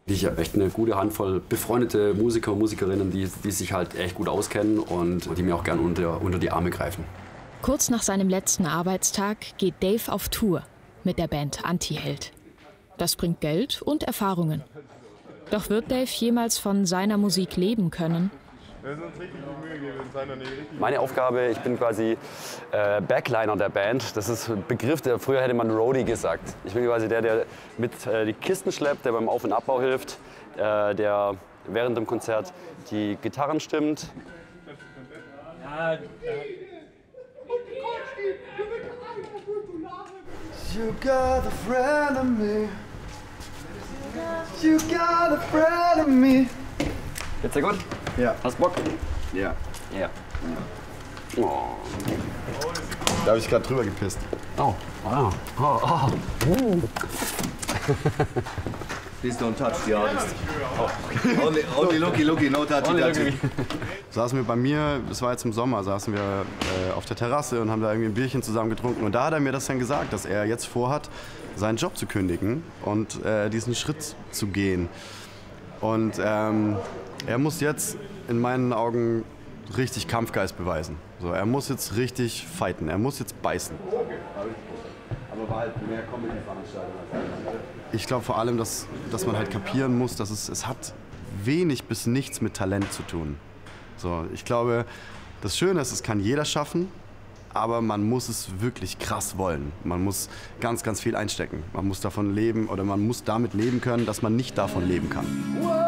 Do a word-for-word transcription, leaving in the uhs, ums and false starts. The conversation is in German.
Ich habe echt eine gute Handvoll befreundete Musiker und Musikerinnen, die, die sich halt echt gut auskennen und die mir auch gern unter, unter die Arme greifen. Kurz nach seinem letzten Arbeitstag geht Dave auf Tour mit der Band Antiheld. Das bringt Geld und Erfahrungen. Doch wird Dave jemals von seiner Musik leben können? Meine Aufgabe, ich bin quasi äh, Backliner der Band. Das ist ein Begriff, der früher hätte man Roadie gesagt. Ich bin quasi der, der mit äh, die Kisten schleppt, der beim Auf- und Abbau hilft, äh, der während dem Konzert die Gitarren stimmt. You got a friend of me. You got a friend of me. Geht's dir gut? Ja. Hast Bock? Ja. Ja. ja. Oh. Da habe ich gerade drüber gepisst. Oh. Oh. Oh. Oh. Uh. Please don't touch the artist. Oh. Only, only looky, looky, no touchy, touchy. Saßen wir bei mir, das war jetzt im Sommer, saßen wir äh, auf der Terrasse und haben da irgendwie ein Bierchen zusammen getrunken. Und da hat er mir das dann gesagt, dass er jetzt vorhat, seinen Job zu kündigen und äh, diesen Schritt zu gehen. Und ähm, er muss jetzt in meinen Augen richtig Kampfgeist beweisen. So, er muss jetzt richtig fighten, er muss jetzt beißen. Aber war halt mehr Comedy-Veranstaltung als andere. Ich glaube vor allem, dass, dass man halt kapieren muss, dass es, es hat wenig bis nichts mit Talent zu tun. So, ich glaube, das Schöne ist, es kann jeder schaffen, aber man muss es wirklich krass wollen. Man muss ganz, ganz viel einstecken. Man muss davon leben oder man muss damit leben können, dass man nicht davon leben kann.